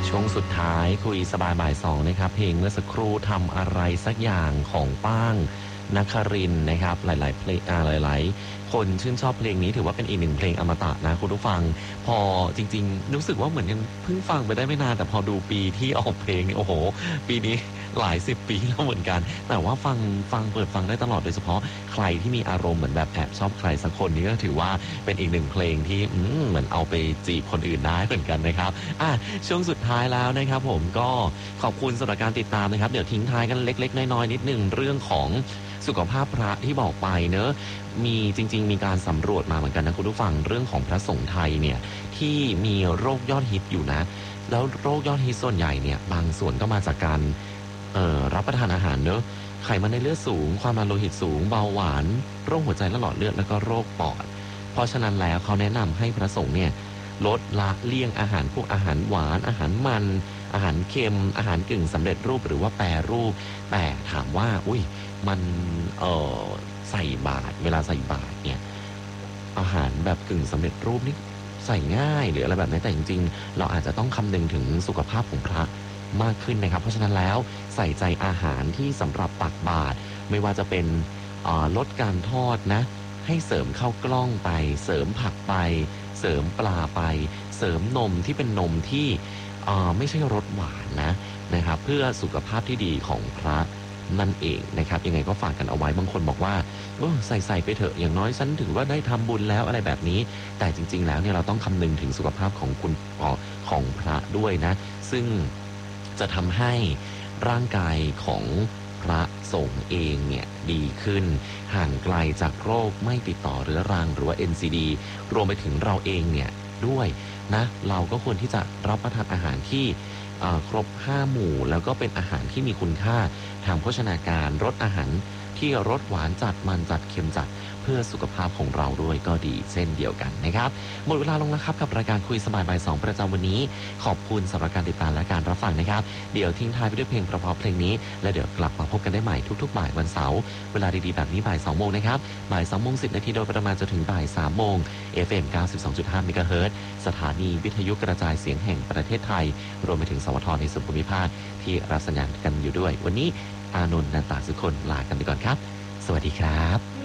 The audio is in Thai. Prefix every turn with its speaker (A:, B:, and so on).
A: ช่วงสุดท้ายคุยสบายบ่ายสองนะครับเพลงเมื่อสักครู่ทำอะไรสักอย่างของป้างนครินทร์นะครับหลายๆเพลงหลายๆคนชื่นชอบเพลงนี้ถือว่าเป็นอีกหนึ่งเพลงอมตะนะคุณผู้ฟังพอจริงๆรู้สึกว่าเหมือนยังเพิ่งฟังไปได้ไม่นานแต่พอดูปีที่ออกเพลงนี่โอ้โหปีนี้หลาย10 ปีแล้วเหมือนกันแต่ว่าฟังเปิดฟังได้ตลอดโดยเฉพาะใครที่มีอารมณ์เหมือนแบบแอบชอบใครสักคนนี้ก็ถือว่าเป็นอีกหนึ่งเพลงที่เหมือนเอาไปจีบคนอื่นได้เหมือนกันนะครับช่วงสุดท้ายแล้วนะครับผมก็ขอบคุณสำหรับการติดตามนะครับเดี๋ยวทิ้งท้ายกันเล็กๆน้อยๆนิดนึงเรื่องของสุขภาพพระที่บอกไปเนอะมีจริงๆมีการสำรวจมาเหมือนกันนะคุณผู้ฟังเรื่องของพระสงฆ์ไทยเนี่ยที่มีโรคยอดฮิตอยู่นะแล้วโรคยอดฮิตส่วนใหญ่เนี่ยบางส่วนก็มาจากการรับประทานอาหารเนอะไขมันในเลือดสูงความดันโลหิตสูงเบาหวานโรคหัวใจและหลอดเลือดแล้วก็โรคปอดเพราะฉะนั้นแล้วเขาแนะนำให้พระสงฆ์เนี่ยลดละเลี่ยงอาหารพวกอาหารหวานอาหารมันอาหารเค็มอาหารกึ่งสำเร็จรูปหรือว่าแปรรูปแต่ถามว่ามันใส่บาตรเวลาใส่บาตรเนี่ยอาหารแบบกึ่งสำเร็จรูปนี่ใส่ง่ายหรืออะไรแบบนี้แต่จริงๆเราอาจจะต้องคำนึงถึงสุขภาพของพระมากขึ้นนะครับเพราะฉะนั้นแล้วใส่ใจอาหารที่สำหรับตักบาตรไม่ว่าจะเป็นลดการทอดนะให้เสริมข้าวกล้องไปเสริมผักไปเสริมปลาไปเสริมนมที่เป็นนมที่ไม่ใช่รสหวานนะครับเพื่อสุขภาพที่ดีของพระนั่นเองนะครับยังไงก็ฝากกันเอาไว้บางคนบอกว่าใส่ไปเถอะอย่างน้อยฉันถือว่าได้ทำบุญแล้วอะไรแบบนี้แต่จริงๆแล้วเนี่ยเราต้องคำนึงถึงสุขภาพของของพระด้วยนะซึ่งจะทำให้ร่างกายของพระสงฆ์เองเนี่ยดีขึ้นห่างไกลจากโรคไม่ติดต่อเรื้อรังหรือว่า NCD รวมไปถึงเราเองเนี่ยด้วยนะเราก็ควรที่จะรับประทานอาหารที่ครบ5 หมู่แล้วก็เป็นอาหารที่มีคุณค่าทางโภชนาการรสอาหารที่รสหวานจัดมันจัดเค็มจัดเพื่อสุขภาพของเราด้วยก็ดีเช่นเดียวกันนะครับหมดเวลาลงแล้วครับกับรายการคุยสบายบ่าย2ประจำวันนี้ขอบคุณสำหรับการติดตามและการรับฟังนะครับเดี๋ยวทิ้งท้ายไปด้วยเพลงเพราะๆเพลงนี้และเดี๋ยวกลับมาพบกันได้ใหม่ทุกๆบ่ายวันเสาร์เวลาดีๆแบบนี้บ่าย 2 โมงนะครับบ่าย 2 โมง 10 นาทีโดยประมาณจนถึงบ่าย 3 โมง FM 92.5 เมกะเฮิรตซ์สถานีวิทยุกระจายเสียงแห่งประเทศไทยรวมไปถึงสวทในส่วนภูมิภาคที่รับสัญญาณกันอยู่ด้วยวันนี้อานนท์ นันตาสุคนลากันไปก่อนครับสวัสดีครับ